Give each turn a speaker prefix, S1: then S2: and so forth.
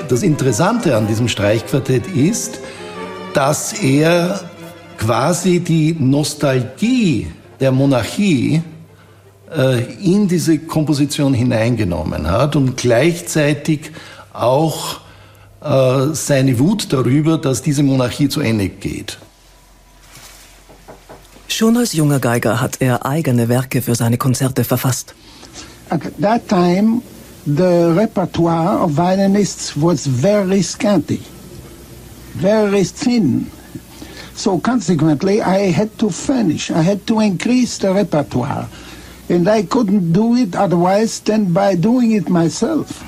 S1: Das Interessante an diesem Streichquartett ist, dass er quasi die Nostalgie der Monarchie in diese Komposition hineingenommen hat und gleichzeitig auch seine Wut darüber, dass diese Monarchie zu Ende geht.
S2: Schon als junger Geiger hat er eigene Werke für seine Konzerte verfasst.
S3: At that time, the repertoire of violinists was very scanty, very thin. So consequently, I had to furnish, I had to increase the repertoire. And I couldn't do it otherwise than by doing it myself.